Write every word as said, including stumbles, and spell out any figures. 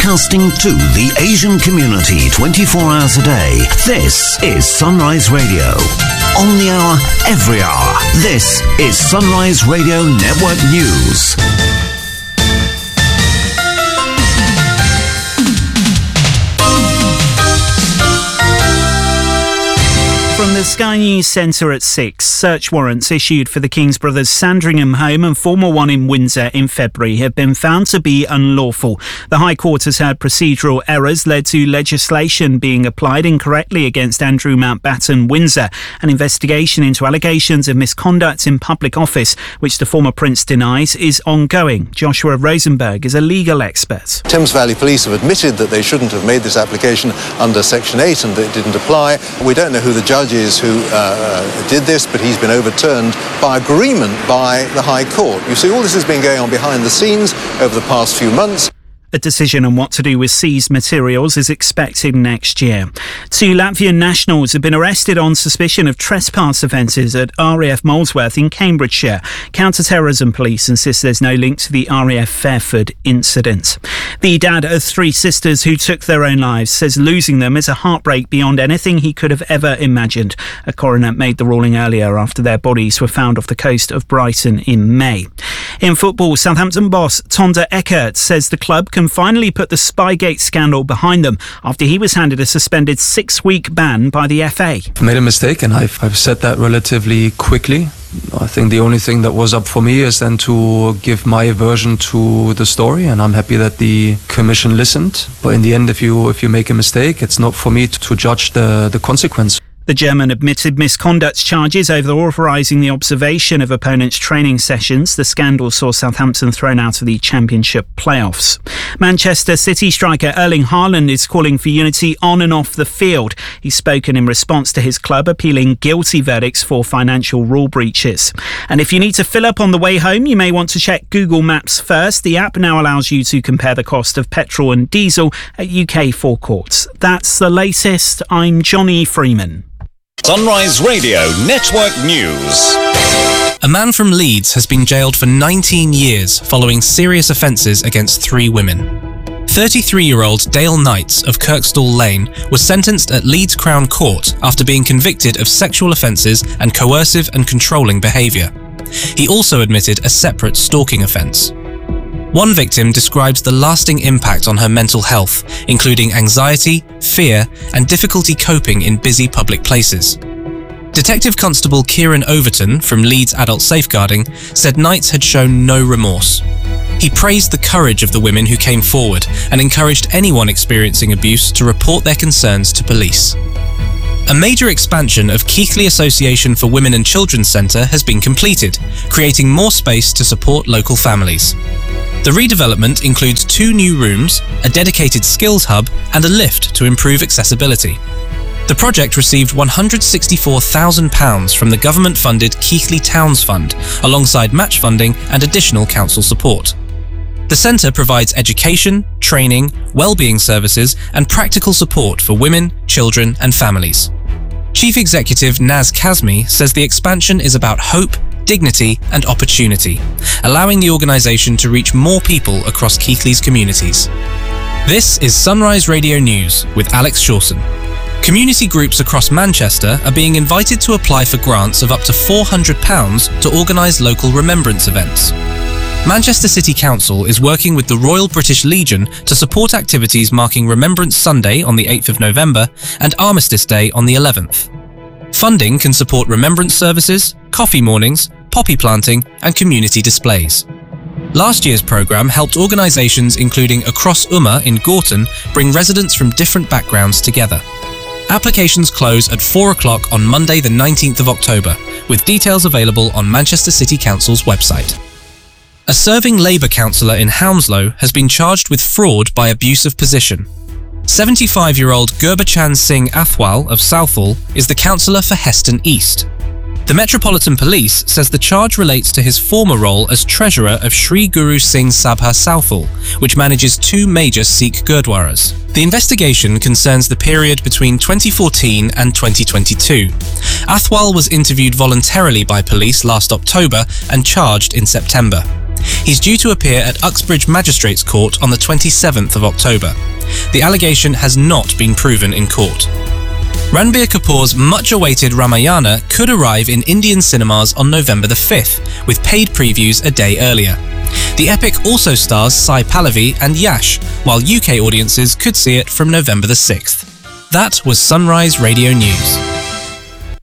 broadcasting to the Asian community twenty-four hours a day. This is Sunrise Radio. On the hour, every hour. This is Sunrise Radio Network News. From the Sky News Centre at six, search warrants issued for the Kings Brothers Sandringham home and former one in Windsor in February have been found to be unlawful. The High Court has heard procedural errors led to legislation being applied incorrectly against Andrew Mountbatten Windsor, an investigation into allegations of misconduct in public office, which the former Prince denies, is ongoing. Joshua Rosenberg is a legal expert. Thames Valley Police have admitted that they shouldn't have made this application under Section eight and that it didn't apply. We don't know who the judge is who uh, did this, but he's been overturned by agreement by the High Court. You see, all this has been going on behind the scenes over the past few months. A decision on what to do with seized materials is expected next year. Two Latvian nationals have been arrested on suspicion of trespass offences at R A F Molesworth in Cambridgeshire. Counter-terrorism police insist there's no link to the R A F Fairford incident. The dad of three sisters who took their own lives says losing them is a heartbreak beyond anything he could have ever imagined. A coroner made the ruling earlier after their bodies were found off the coast of Brighton in May. In football, Southampton boss Tonda Eckert says the club can finally put the Spygate scandal behind them after he was handed a suspended six-week ban by the F A. I made a mistake and I've, I've said that relatively quickly. I think the only thing that was up for me is then to give my version to the story, and I'm happy that the commission listened. But in the end, if you if you make a mistake, it's not for me to, to judge the, the consequence. The German admitted misconduct charges over authorising the observation of opponents' training sessions. The scandal saw Southampton thrown out of the Championship playoffs. Manchester City striker Erling Haaland is calling for unity on and off the field. He's spoken in response to his club appealing guilty verdicts for financial rule breaches. And if you need to fill up on the way home, you may want to check Google Maps first. The app now allows you to compare the cost of petrol and diesel at U K forecourts. That's the latest. I'm Johnny Freeman. Sunrise Radio Network News. A man from Leeds has been jailed for nineteen years following serious offences against three women. thirty-three-year-old Dale Knights of Kirkstall Lane was sentenced at Leeds Crown Court after being convicted of sexual offences and coercive and controlling behaviour. He also admitted a separate stalking offence. One victim describes the lasting impact on her mental health, including anxiety, fear, and difficulty coping in busy public places. Detective Constable Kieran Overton from Leeds Adult Safeguarding said Knights had shown no remorse. He praised the courage of the women who came forward and encouraged anyone experiencing abuse to report their concerns to police. A major expansion of Keighley Association for Women and Children's Centre has been completed, creating more space to support local families. The redevelopment includes two new rooms, a dedicated skills hub, and a lift to improve accessibility. The project received one hundred sixty-four thousand pounds from the government-funded Keighley Towns Fund, alongside match funding and additional council support. The centre provides education, training, wellbeing services, and practical support for women, children, and families. Chief Executive Naz Kazmi says the expansion is about hope, dignity, and opportunity, allowing the organisation to reach more people across Keighley's communities. This is Sunrise Radio News with Alex Shawson. Community groups across Manchester are being invited to apply for grants of up to four hundred pounds to organise local remembrance events. Manchester City Council is working with the Royal British Legion to support activities marking Remembrance Sunday on the eighth of November and Armistice Day on the eleventh. Funding can support remembrance services, coffee mornings, poppy planting, and community displays. Last year's programme helped organisations including Across Umma in Gorton bring residents from different backgrounds together. Applications close at four o'clock on Monday the nineteenth of October, with details available on Manchester City Council's website. A serving Labour councillor in Hounslow has been charged with fraud by abuse of position. seventy-five-year-old Gurbachan Singh Athwal of Southall is the councillor for Heston East. The Metropolitan Police says the charge relates to his former role as treasurer of Sri Guru Singh Sabha Southall, which manages two major Sikh Gurdwaras. The investigation concerns the period between twenty fourteen and twenty twenty-two. Athwal was interviewed voluntarily by police last October and charged in September. He's due to appear at Uxbridge Magistrates Court on the twenty-seventh of October. The allegation has not been proven in court. Ranbir Kapoor's much-awaited Ramayana could arrive in Indian cinemas on November the fifth, with paid previews a day earlier. The epic also stars Sai Pallavi and Yash, while U K audiences could see it from November the sixth. That was Sunrise Radio News.